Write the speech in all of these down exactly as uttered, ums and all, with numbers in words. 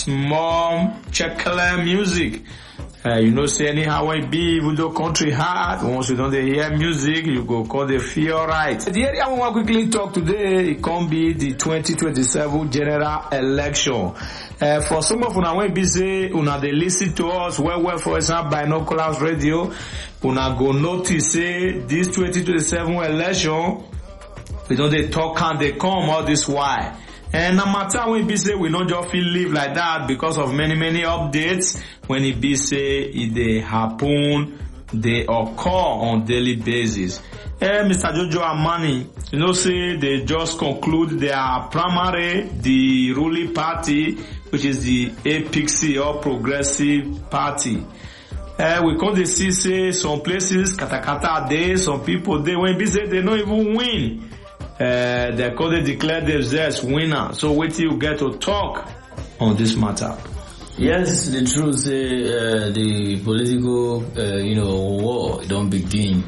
small checkle music. Uh, you know, say anyhow when it be, even though country hard, once you don't hear music, you go call the feel right. The area I want to quickly talk today, it can be the twenty twenty-seven general election. Uh, for some of una when be say, una they listen to us well, well, for example, Binoculars Radio, una go notice say, this twenty twenty-seven election, we don't they talk and they come all this why. And no matter when be say we don't just feel live like that because of many, many updates. When it be say it they happen, they occur on daily basis. Eh, Mister Jojo Amani, you know, say they just conclude their primary, the ruling party, which is the A P C or Progressive Party. Eh, we come to see say some places, katakata there, some people there, when be say they don't even win. Uh, they call they declare themselves winner. So wait till you get to talk on this matter. Yes, the truth say uh, the political, uh, you know, war don't begin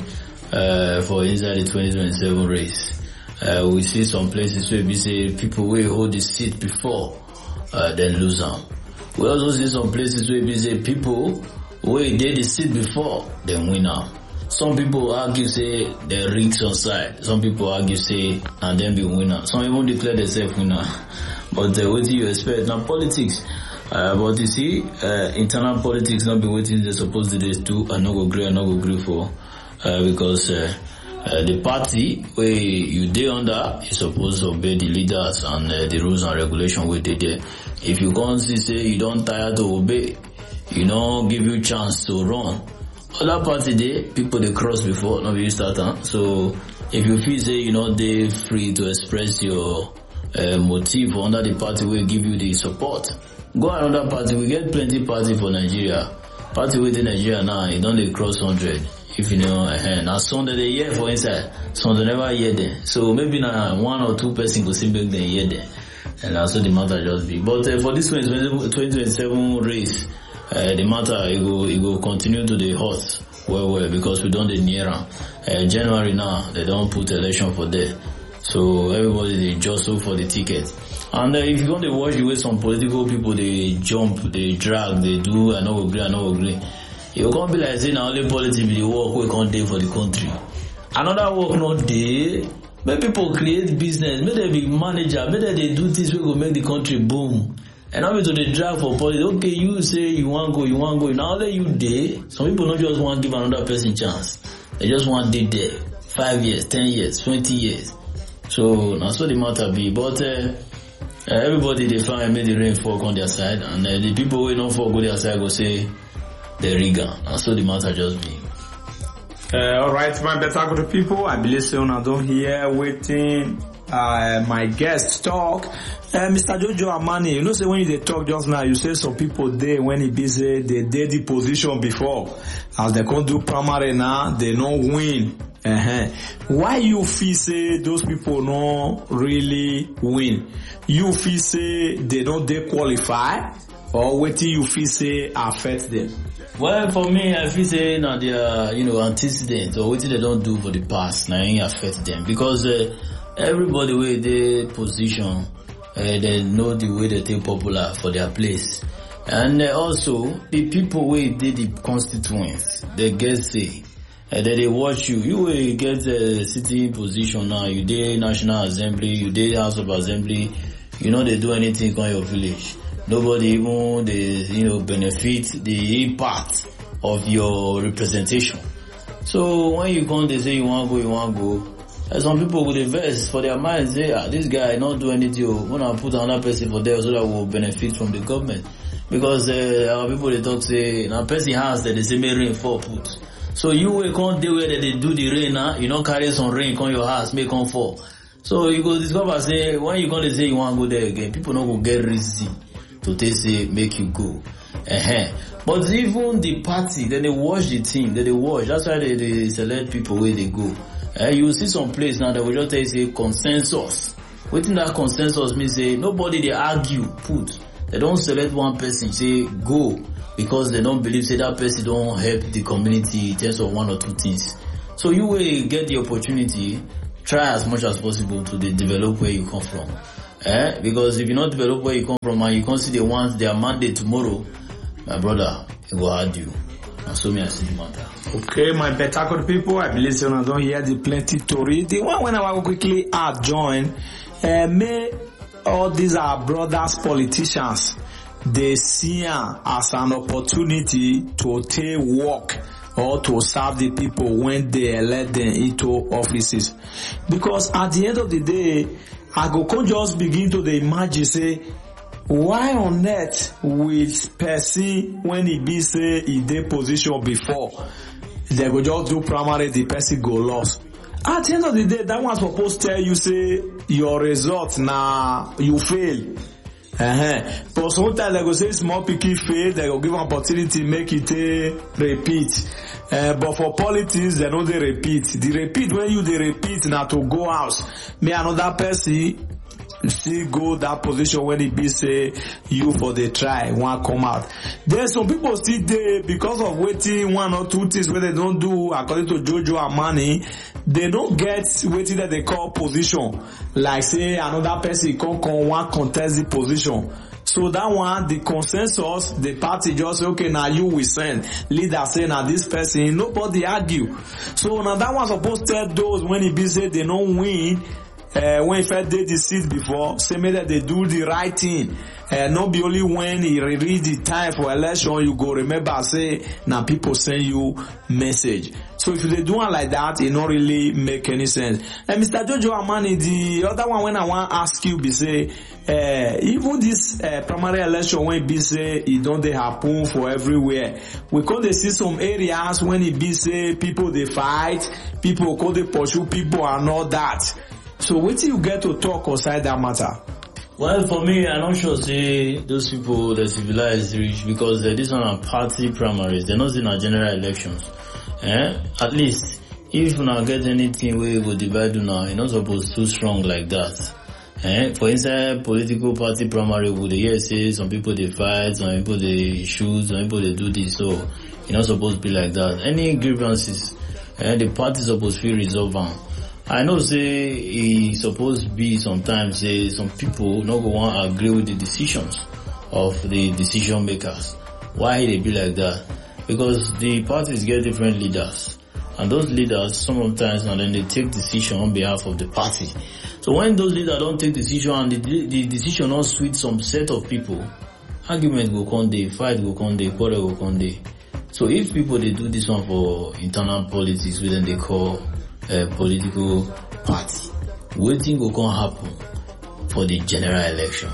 uh, for inside the twenty twenty-seven race. Uh, we see some places where we say people will hold the seat before, uh, then lose them. We also see some places where we say people will did the seat before, then win them. Some people argue say they rigs on side. Some people argue say and then be winner. Some even declare themselves winner. But uh, what do you expect? Now politics. Uh, but you see, uh, internal politics not be waiting they're supposed to do and not go agree and not go agree for. Uh, because uh, uh, the party where you dey under is supposed to obey the leaders and uh, the rules and regulations where they there. If you can't see say you don't tire to obey, you know, give you chance to run. Other party day, people they cross before, not you start, huh? So if you feel say you know they free to express your uh, motive under the party will give you the support. Go another party, we get plenty party for Nigeria. Party within Nigeria now, you don't they cross hundred. If you know, uh, now some that they hear for inside, some they never hear them. So maybe now one or two person go see back then hear them. And also the matter just be. But uh, for this twenty twenty-seven race, Uh, the matter, it will, it will continue to the hot, well, well, because we don't the near uh, January now, they don't put election for there. So everybody, they jostle for the ticket. And uh, if you want to watch the way some political people, they jump, they drag, they do, I know agree, I know agree. You can't be like saying now only politics will work, we can't do for the country. Another work not there, make people create business, make they be manager, make they do this, we go make the country boom. And now we to the drag for politics. Okay, you say you want go, you want go. Now let you there. Some people don't just want to give another person chance. They just want to there. Five years, ten years, twenty years. So that's what the matter be. But uh, everybody they find made the rain fall on their side, and uh, the people who don't fall on their side go say the rigor. That's what the matter just be. Uh, all right, my better good people. I believe so. I don't hear waiting. Uh, my guest talk. Uh, Mister Jojo Amani, you know, say when you they talk just now, you say some people there when it be say they did the position before, as they can't do primary now, they don't win. Uh-huh. Why you feel say those people don't really win? You feel say they don't they qualify, or what do you feel say affect them? Well, for me, I feel say now they are, you know, antecedents or what they don't do for the past, now it affect them because uh, everybody where they position. Uh, they know the way they take popular for their place. And uh, also, the people where did the constituents, they get say, uh, they, they watch you. You will get a sitting position now, you did National Assembly, you did House of Assembly, you know they do anything on your village. Nobody even, they, you know, benefit the impact of your representation. So when you come, they say you want to go, you want to go. And some people with invest for their minds say, ah, this guy not do anything. When I put another person for there so that will benefit from the government. Because uh, our people they talk say, now person has that they say may rain fall put. So you will come there where they do the rain now, you don't carry some rain come your house, may come fall. So you go discover say, when you gonna say you want to go there again, people not go get reason to take say make you go. Uh-huh. But even the party, then they watch the team, then they watch. That's why they, they select people where they go. Uh, you will see some place now that will just tell you say consensus. Within that consensus means say nobody they argue, put. They don't select one person, say go, because they don't believe say that person don't help the community in terms of one or two things. So you will get the opportunity, try as much as possible to de- develop where you come from. Eh? Because if you not develop where you come from and you can't see the ones their mandate tomorrow, my brother, it will hurt you. And so me I see the matter. Okay, my better good people, I believe you don't hear the plenty story. The one when I will quickly add join, uh, may all these are brothers politicians, they see as an opportunity to take work or to serve the people when they elect them into offices. Because at the end of the day, I go can just begin to the imagine say, why on earth will person when he be say he dey position before, they go just do primary, the person go lost. At the end of the day, that one supposed to tell you say your result na you fail. Uh-huh. But sometimes they go say small picky fail, they go give an opportunity make it uh, repeat. Uh, but for politics, they know they repeat. The repeat when you they repeat now to go out. Me another person see go that position when it be say you for the try one come out. There's some people still there because of waiting one or two things where they don't do according to Jojo Amani. They don't get waiting that they call position. Like say another person come come one contest the position. So that one, the consensus, the party just say, okay, now you will send. Leader say, now this person, nobody argue. So now that one supposed to tell those when he be say they don't win, uh, when if I did the seat before, say maybe that they do the right thing. Uh, not be only when he reach the time for election, you go remember say, now people send you message. So if they do one like that, it not really make any sense. And Mister Jojo Amani, the other one when I want to ask you be say, uh, even this uh, primary election when be say it don't they happen for everywhere. We can they see some areas when it be say people they fight, people call they pursue people and all that. So what do you get to talk outside that matter? Well, for me, I'm not sure say those people the civilized rich because uh, this one are party primaries. They're not in our general elections. Eh? At least if you not get anything where you go divide now, you're not supposed to strong like that. Eh? For inside political party primary, would they say some people they fight, some people they shoot, some people they do this. So you're not supposed to be like that. Any grievances, eh, the party supposed to resolve them. I know say it's supposed to be sometimes say some people not go want to agree with the decisions of the decision makers. Why they be like that? Because the parties get different leaders. And those leaders sometimes and then they take decision on behalf of the party. So when those leaders don't take decision and the, the decision not suit some set of people, argument go come day, fight go come day, quarrel go come day. So if people they do this one for internal politics, then they call a political party, waiting will come happen for the general election.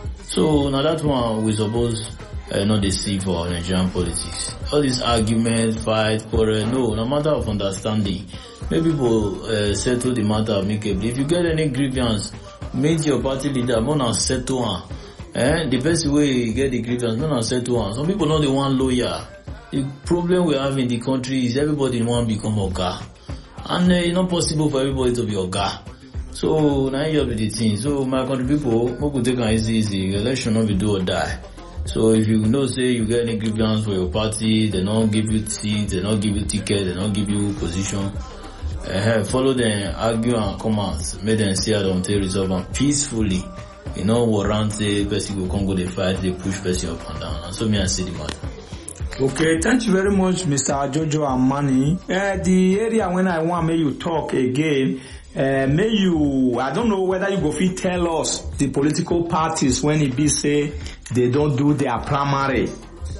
So now that one we suppose uh, not the see for Nigerian politics. All these arguments, fight, quarrel, no, no matter of understanding. Make people uh, settle the matter amicably. If you get any grievance, make your party leader not settle one. Eh? The best way you get the grievance, not settle one. Some people know they want lawyer. The problem we have in the country is everybody want to become oga. And uh, it's not possible for everybody to be oga. So now you have the thing. So my country people, we could take an easy, easy. Election not be do or die. So if you know say you get any grievance for your party, they don't give you seat, they don't give you ticket, they don't give you position. Uh, follow them, argue and come out. Make them see how they take resolve and peacefully. You know, warrant say person go come go they fight, they push person up and down. And so me I see the matter. Okay, thank you very much, Mister Jojo Amani. Uh, the area when I want may you talk again, uh, may you, I don't know whether you go fit tell us the political parties when it be say they don't do their primary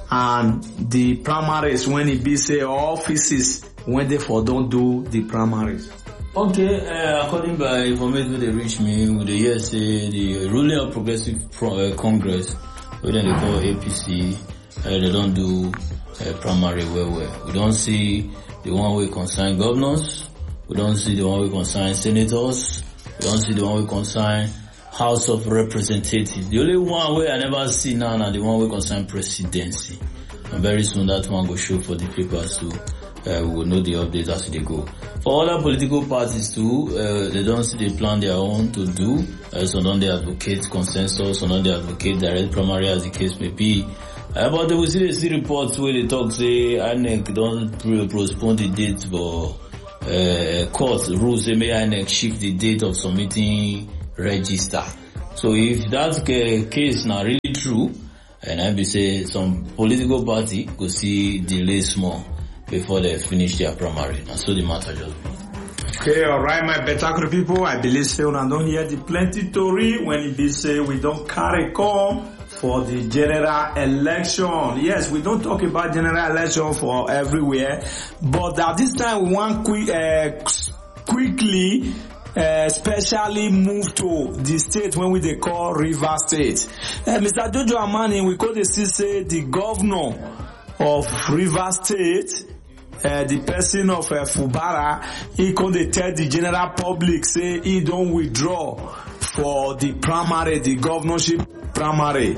and the primaries when it be say offices when they for don't do the primaries. Okay, uh, according by information they reach me, with the year say the ruling of Progressive Pro, uh, Congress, what they call A P C, uh, they don't do uh, primary well well. We don't see the one we concern governors, we don't see the one we concern senators, we don't see the one we concern House of Representatives. The only one where I never see now is the one we concern presidency. And very soon that one will show for the papers too. Uh, we will know the updates as they go. For other political parties too, uh, they don't see they plan their own to do. Uh, so don't they advocate consensus, so don't they advocate direct primary as the case may be. Uh, but they will see they see reports where they talk say I N E C don't postpone the date for uh, court rules. They may I N E C shift the date of submitting register. So if that uh, case now really true, and I be say some political party could see delay small before they finish their primary. And so the matter just be. Okay, alright, my Betakru people, I believe say una don't hear the plenty story when it be say we don't carry come for the general election. Yes, we don't talk about general election for everywhere, but at this time we want quick, uh, quickly, uh, especially move to the state when we they call River State. Uh, Mister Jojo Amani, we call the say the governor of River State. Uh, the person of uh, Fubara, he could tell the general public, say he don't withdraw for the primary, the governorship primary.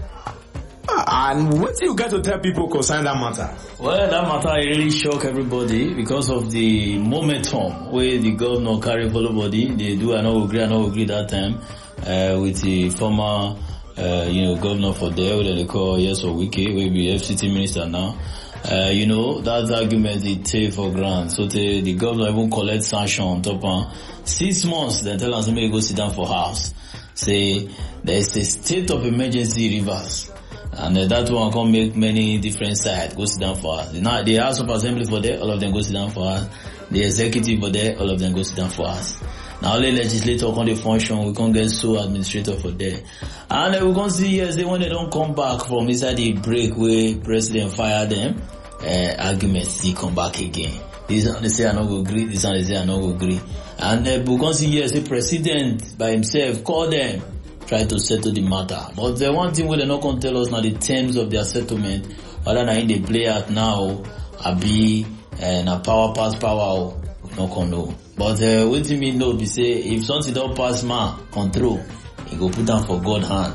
Uh, and what do you get to tell people concerning that matter? Well, that matter really shock everybody because of the momentum where the governor carry follow body. They do, I know agree, I know agree that time, uh, with the former, uh, you know, governor for there, what they call Yes or Wike, will be F C T minister now. Uh, you know, that argument they take for granted. So the, the governor even collect sanction on top of six months, then tell us to go sit down for house. Say, there's a state of emergency Rivers. And uh, that one can make many different sides go sit down for us. Now, the House of Assembly for there, all of them go sit down for us. The executive for there, all of them go sit down for us. Now, only legislator can they function, we can't get so administrator for there. And uh, we can see, yes, they when they don't come back from inside the break where president fire them, uh, arguments, they come back again. This one they say I don't go agree, this one they say I don't go agree. And uh, we can see, yes, the president by himself call them, try to settle the matter. But the one thing where they're not going to tell us now the terms of their settlement, whether they they play out now, I be, and uh, a power pass power, we don't come know. But uh, what do you mean no, be say, if something don't pass man control, he go put down for God hand.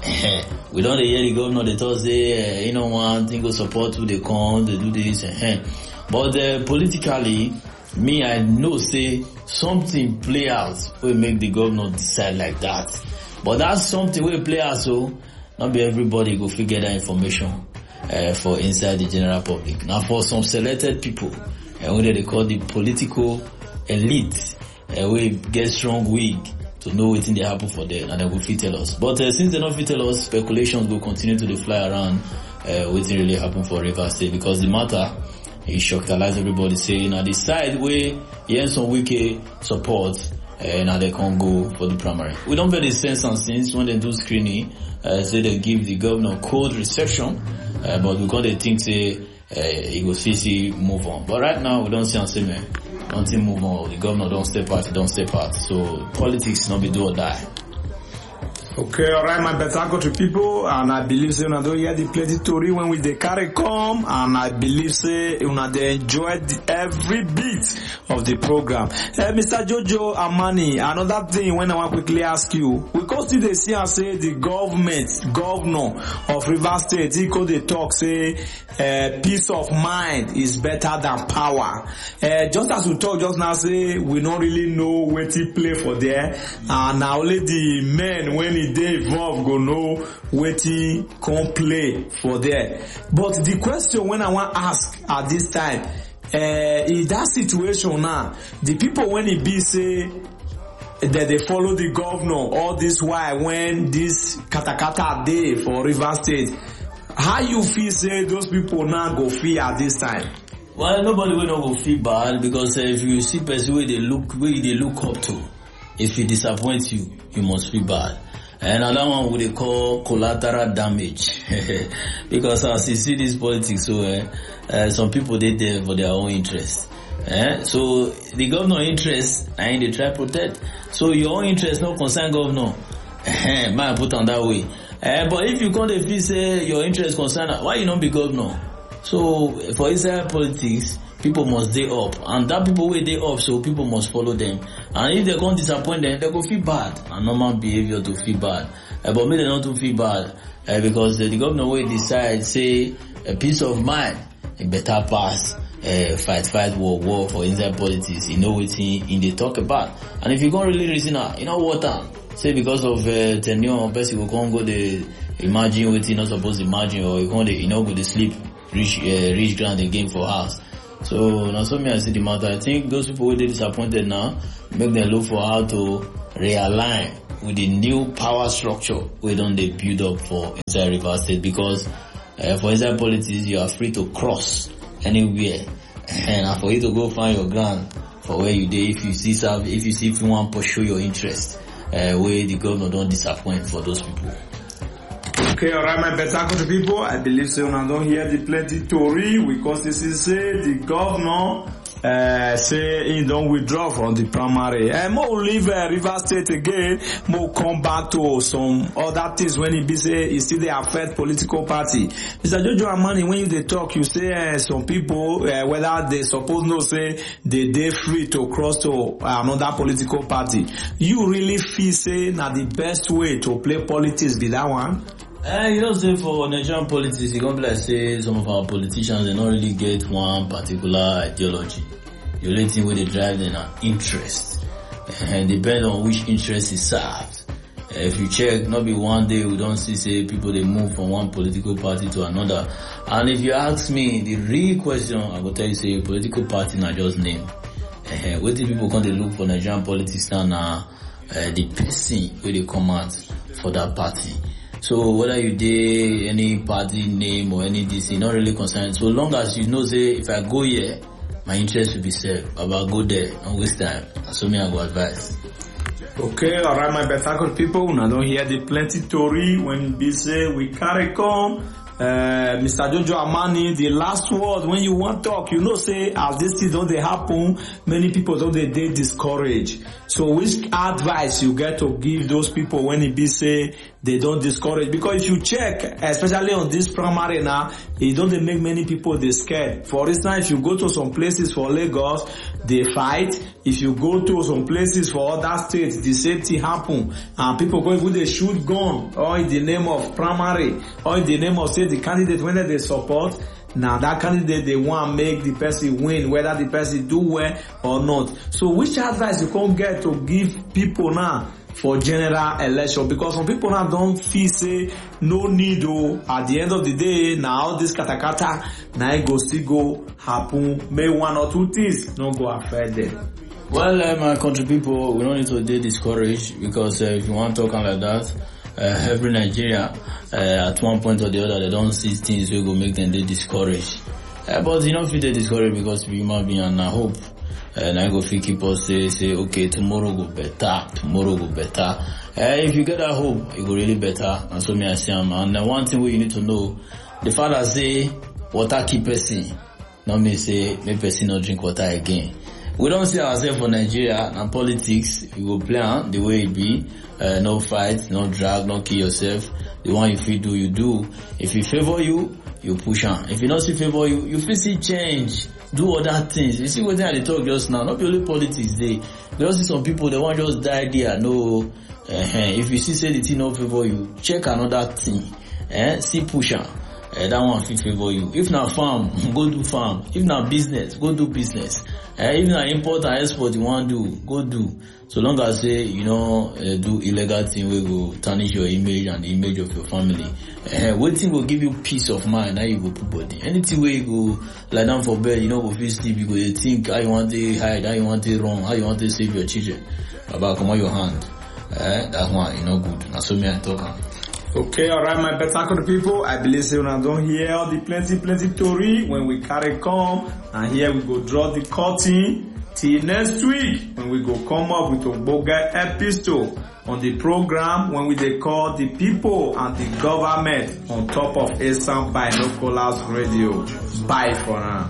We don't hear the governor, they talk say, uh, you know one thing go support who they come, they do this, uh, but uh, politically, me, I know say, something play out will make the governor decide like that. But that's something will play out so, not be everybody go figure that information, uh, for inside the general public. Now for some selected people, uh, what they call the political elite, uh, we get strong wig to know what they happen for them, and they will fit tell us. But uh, since they don't fit tell us, speculations will continue to fly around uh, what really happen for River State, because the matter is shockalize everybody saying now the side where yes on Wike support, uh, now they can't go for the primary. We don't very sense and since when they do screening, uh, say they give the governor cold reception, uh, but because they think say uh, he will see move on. But right now we don't see and say man. Until move on, the governor don't step out, he don't step out. So politics not be do or die. Okay, alright, my better country people, and I believe say una don't hear the plenty story when we the carry come, and I believe say una they enjoyed every bit of the program. Uh, Mister Jojo Amani, another thing when I want to quickly ask you, we can still they see and say the government, governor of River State, he could they talk say uh, peace of mind is better than power. Uh, just as we talk just now say we don't really know where to play for there, and now only the men when it they involved go know waiting come play for there. But the question when I want to ask at this time, uh, in that situation now, the people when it be say that they follow the governor all this while when this katakata day for River State, how you feel say those people now go feel at this time? Well, nobody will not go feel bad because uh, if you see person where they look, where they look up to, if it disappoints you, you must feel bad. And another one what they call collateral damage. Because as you see this politics, so uh, uh, some people they there for their own interest. Eh? So the governor interest, and they try to protect. So your own interest not concern governor. Man put on that way. Uh, but if you can't feel say your interest concern, why you not be governor? So for Israel politics, people must stay up, and that people will stay up, so people must follow them. And if they can't disappoint them, they go feel bad. And normal behavior to feel bad, uh, but maybe they not to feel bad uh, because uh, the governor will decide say a peace of mind, a better pass. Uh, fight, fight, war, war for inside politics. You know what he in they talk about. And if you can't really reason out, you know what time. Say because of uh, tenure, person will can't go the imagine what you not supposed to imagine, or you can't you know go to sleep, reach uh, reach ground again for house. So now so me I see the matter. I think those people who they disappointed now make them look for how to realign with the new power structure we don't they build up for inside Rivers State, because uh, for inside politics you are free to cross anywhere, and for you to go find your ground for where you dey if you see if you see if you want to pursue your interest, uh, where the governor don't disappoint for those people. Okay, alright, my better country people, I believe so now don't hear the plenty story because this is say the governor uh, say he don't withdraw from the primary. And more leave uh, Rivers State again, more come back to some other things when he be say he still they affect political party. Mister Jojo Amani, when you they talk, you say uh, some people uh, whether they suppose no say they they free to cross to uh, another political party. You really feel say now the best way to play politics be that one? Uh, you know, say for Nigerian politics, you can't be like say some of our politicians they don't really get one particular ideology. The only thing where they drive them are interest, and depend on which interest is served. Uh, if you check, not be one day we don't see say people they move from one political party to another. And if you ask me the real question, I will tell you say political party not just name. Uh, what do people come to look for Nigerian politics now? Now uh, the person where they come out for that party. So whether you did any party name or any D C, not really concerned. So long as you know, say, if I go here, my interest will be served. But I'll go there, don't waste time. So me, I go advise. Okay, alright, my better good people. Now don't hear the plenty story when we say we carry come. Uh, Mister Jojo Amani, the last word when you want to talk, you know, say as this thing don't they happen, many people don't they, they discourage. So which advice you get to give those people when it be say they don't discourage? Because if you check, especially on this primary now, it don't they make many people they scared. For instance, if you go to some places for Lagos, they fight. If you go to some places for other states, the same thing happen. And people go even they shoot gun, or in the name of primary, or in the name of say the candidate when they support. Now that candidate they want to make the person win, whether the person do well or not. So which advice you can get to give people now for general election? Because some people now don't feel say no need to, at the end of the day, now this katakata, now it go still go happen, may one or two things not go affect them. Well, uh, my country people, we don't need to be discouraged, because uh, if you want talking like that, uh, every Nigeria, uh, at one point or the other, they don't see things will go make them they discouraged. Uh, but you don't feel they discouraged because we human being and I hope. And I go feel keep us say, say, okay, tomorrow go better, tomorrow go better. Uh, if you get that hope, it go really better. And so me I say, um, and uh, one thing where you need to know, the father say, water keep person. Not me say, make person not drink water again. We don't see ourselves for Nigeria and politics. You go plan the way it be. Uh, no fight, no drag, no kill yourself. The one if you do, you do. If he favor you, you push on. If he not see favor you, you feel see change. Do other things. You see what they talk just now. Not only politics. They, they also see some people they want just die there. No, uh, if you see say the thing not favor you, check another thing. Eh, see push on. Uh, that one fit favor you. If not farm, go do farm. If not business, go do business. Uh, if not import and export you want to do, go do. So long as say, you know, uh, do illegal thing we go tarnish your image and the image of your family. Uh, what thing will give you peace of mind, now you go put body. Anything where you go lie down for bed, you know, go feel sleep, you go you think how you want to hide, how you want to wrong, how you want to save your children. About come on your hand. Uh, that one, you know, good. Now so me I talk. Okay, alright, my better people. I believe so now don't hear all the plenty, plenty story when we carry come. And here we go draw the curtain till next week when we go come up with a boga episode on the program when we they call the people and the government on top of Eastern Binoculars Radio. Bye for now.